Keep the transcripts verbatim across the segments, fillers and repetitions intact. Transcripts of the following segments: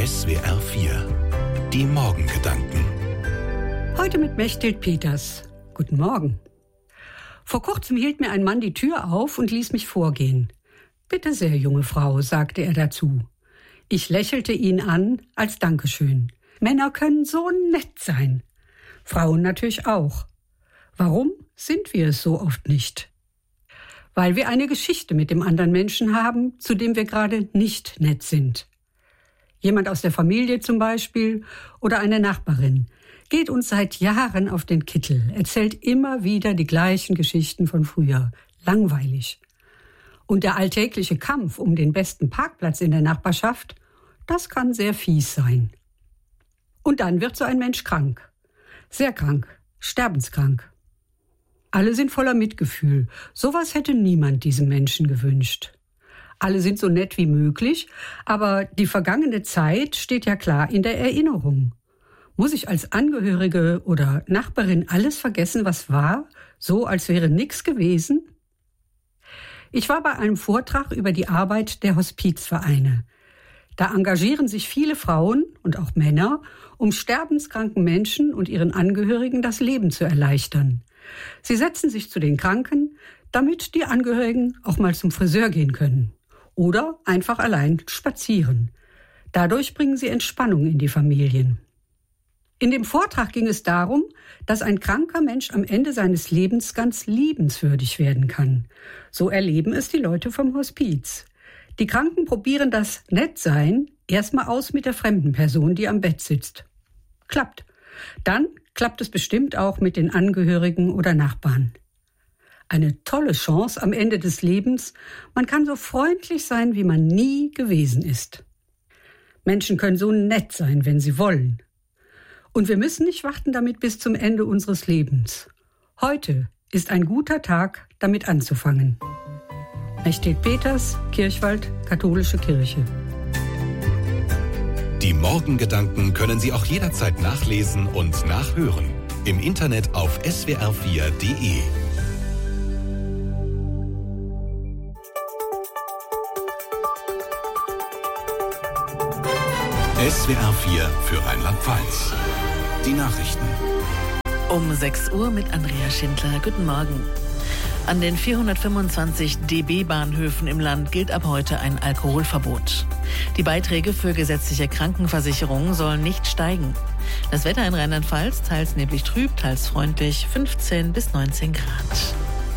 S W R vier. Die Morgengedanken. Heute mit Mechthild Peters. Guten Morgen. Vor kurzem hielt mir ein Mann die Tür auf und ließ mich vorgehen. »Bitte sehr, junge Frau«, sagte er dazu. Ich lächelte ihn an als Dankeschön. Männer können so nett sein. Frauen natürlich auch. Warum sind wir es so oft nicht? Weil wir eine Geschichte mit dem anderen Menschen haben, zu dem wir gerade nicht nett sind. Jemand aus der Familie zum Beispiel oder eine Nachbarin geht uns seit Jahren auf den Kittel, erzählt immer wieder die gleichen Geschichten von früher. Langweilig. Und der alltägliche Kampf um den besten Parkplatz in der Nachbarschaft, das kann sehr fies sein. Und dann wird so ein Mensch krank. Sehr krank, sterbenskrank. Alle sind voller Mitgefühl. Sowas hätte niemand diesem Menschen gewünscht. Alle sind so nett wie möglich, aber die vergangene Zeit steht ja klar in der Erinnerung. Muss ich als Angehörige oder Nachbarin alles vergessen, was war, so als wäre nichts gewesen? Ich war bei einem Vortrag über die Arbeit der Hospizvereine. Da engagieren sich viele Frauen und auch Männer, um sterbenskranken Menschen und ihren Angehörigen das Leben zu erleichtern. Sie setzen sich zu den Kranken, damit die Angehörigen auch mal zum Friseur gehen können. Oder einfach allein spazieren. Dadurch bringen sie Entspannung in die Familien. In dem Vortrag ging es darum, dass ein kranker Mensch am Ende seines Lebens ganz liebenswürdig werden kann. So erleben es die Leute vom Hospiz. Die Kranken probieren das Nettsein erstmal aus mit der fremden Person, die am Bett sitzt. Klappt. Dann klappt es bestimmt auch mit den Angehörigen oder Nachbarn. Eine tolle Chance am Ende des Lebens. Man kann so freundlich sein, wie man nie gewesen ist. Menschen können so nett sein, wenn sie wollen. Und wir müssen nicht warten damit bis zum Ende unseres Lebens. Heute ist ein guter Tag, damit anzufangen. Mechthild Peters, Kirchwald, Katholische Kirche. Die Morgengedanken können Sie auch jederzeit nachlesen und nachhören. Im Internet auf S W R vier Punkt de. S W R vier für Rheinland-Pfalz. Die Nachrichten. Um sechs Uhr mit Andrea Schindler. Guten Morgen. An den vierhundertfünfundzwanzig D B-Bahnhöfen im Land gilt ab heute ein Alkoholverbot. Die Beiträge für gesetzliche Krankenversicherungen sollen nicht steigen. Das Wetter in Rheinland-Pfalz teils neblig trüb, teils freundlich, fünfzehn bis neunzehn Grad.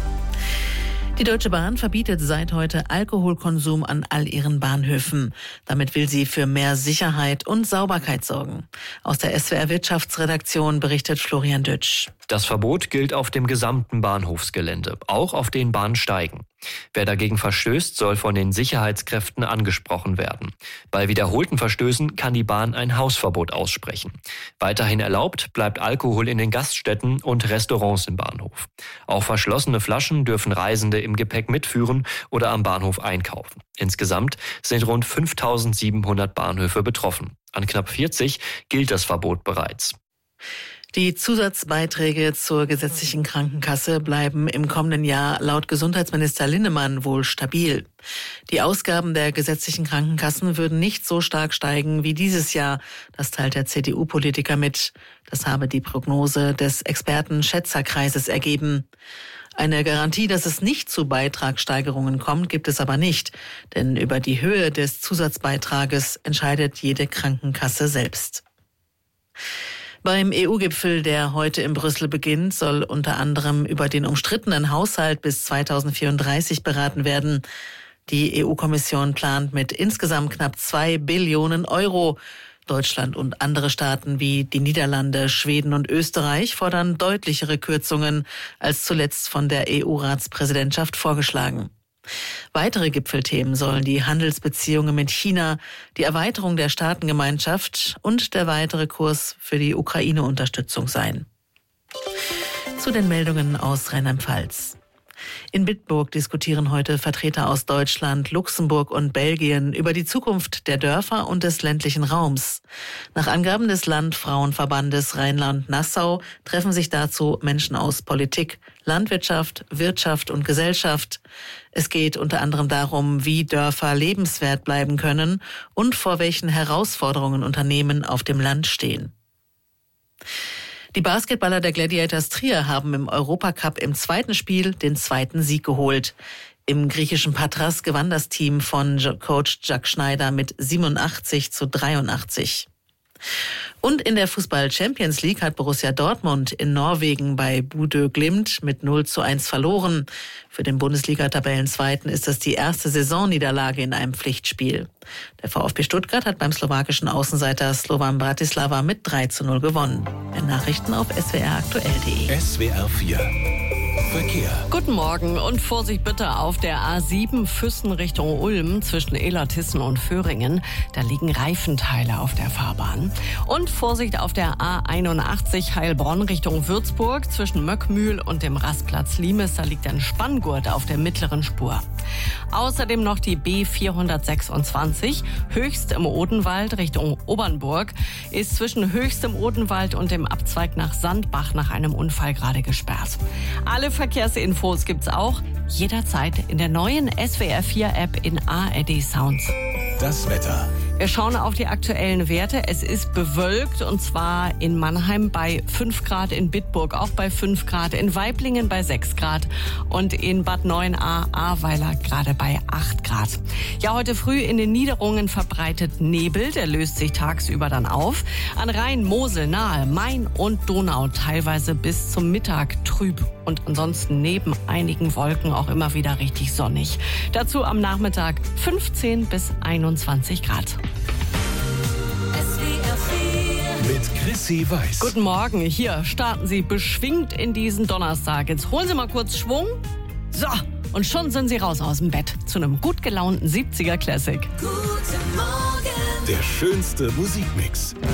Die Deutsche Bahn verbietet seit heute Alkoholkonsum an all ihren Bahnhöfen. Damit will sie für mehr Sicherheit und Sauberkeit sorgen. Aus der S W R Wirtschaftsredaktion berichtet Florian Dütsch. Das Verbot gilt auf dem gesamten Bahnhofsgelände, auch auf den Bahnsteigen. Wer dagegen verstößt, soll von den Sicherheitskräften angesprochen werden. Bei wiederholten Verstößen kann die Bahn ein Hausverbot aussprechen. Weiterhin erlaubt bleibt Alkohol in den Gaststätten und Restaurants im Bahnhof. Auch verschlossene Flaschen dürfen Reisende im Gepäck mitführen oder am Bahnhof einkaufen. Insgesamt sind rund fünftausendsiebenhundert Bahnhöfe betroffen. An knapp vierzig gilt das Verbot bereits. Die Zusatzbeiträge zur gesetzlichen Krankenkasse bleiben im kommenden Jahr laut Gesundheitsminister Linnemann wohl stabil. Die Ausgaben der gesetzlichen Krankenkassen würden nicht so stark steigen wie dieses Jahr. Das teilt der C D U-Politiker mit. Das habe die Prognose des Experten-Schätzerkreises ergeben. Eine Garantie, dass es nicht zu Beitragssteigerungen kommt, gibt es aber nicht. Denn über die Höhe des Zusatzbeitrages entscheidet jede Krankenkasse selbst. Beim E U-Gipfel, der heute in Brüssel beginnt, soll unter anderem über den umstrittenen Haushalt bis zweitausendvierunddreißig beraten werden. Die E U-Kommission plant mit insgesamt knapp zwei Billionen Euro. Deutschland und andere Staaten wie die Niederlande, Schweden und Österreich fordern deutlichere Kürzungen als zuletzt von der E U-Ratspräsidentschaft vorgeschlagen. Weitere Gipfelthemen sollen die Handelsbeziehungen mit China, die Erweiterung der Staatengemeinschaft und der weitere Kurs für die Ukraine-Unterstützung sein. Zu den Meldungen aus Rheinland-Pfalz. In Bitburg diskutieren heute Vertreter aus Deutschland, Luxemburg und Belgien über die Zukunft der Dörfer und des ländlichen Raums. Nach Angaben des Landfrauenverbandes Rheinland-Nassau treffen sich dazu Menschen aus Politik, Landwirtschaft, Wirtschaft und Gesellschaft. Es geht unter anderem darum, wie Dörfer lebenswert bleiben können und vor welchen Herausforderungen Unternehmen auf dem Land stehen. Die Basketballer der Gladiators Trier haben im Europacup im zweiten Spiel den zweiten Sieg geholt. Im griechischen Patras gewann das Team von Coach Jack Schneider mit siebenundachtzig zu dreiundachtzig. Und in der Fußball-Champions League hat Borussia Dortmund in Norwegen bei Bodø Glimt mit null zu eins verloren. Für den Bundesliga-Tabellenzweiten ist das die erste Saisonniederlage in einem Pflichtspiel. Der VfB Stuttgart hat beim slowakischen Außenseiter Slovan Bratislava mit drei zu null gewonnen. Mehr Nachrichten auf s w r aktuell punkt de. S W R vier Verkehr. Guten Morgen und Vorsicht bitte auf der A sieben Füssen Richtung Ulm zwischen Illertissen und Föhringen. Da liegen Reifenteile auf der Fahrbahn. Und Vorsicht auf der A einundachtzig Heilbronn Richtung Würzburg zwischen Möckmühl und dem Rastplatz Limes. Da liegt ein Spanngurt auf der mittleren Spur. Außerdem noch die B vierhundertsechsundzwanzig Höchst im Odenwald Richtung Obernburg ist zwischen Höchst im Odenwald und dem Abzweig nach Sandbach nach einem Unfall gerade gesperrt. Alle Verkehrsinfos gibt's auch jederzeit in der neuen S W R vier App in A R D Sounds. Das Wetter. Wir schauen auf die aktuellen Werte. Es ist bewölkt und zwar in Mannheim bei fünf Grad, in Bitburg auch bei fünf Grad, in Waiblingen bei sechs Grad und in Bad Neuenahr-Ahrweiler gerade bei acht Grad. Ja, heute früh in den Niederungen verbreitet Nebel, der löst sich tagsüber dann auf. An Rhein, Mosel, Nahe, Main und Donau teilweise bis zum Mittag trüb und ansonsten neben einigen Wolken auch immer wieder richtig sonnig. Dazu am Nachmittag fünfzehn bis einundzwanzig Grad. Mit Chrissy Weiß. Guten Morgen, hier starten Sie beschwingt in diesen Donnerstag. Jetzt holen Sie mal kurz Schwung. So, und schon sind Sie raus aus dem Bett zu einem gut gelaunten siebziger Classic. Guten Morgen. Der schönste Musikmix.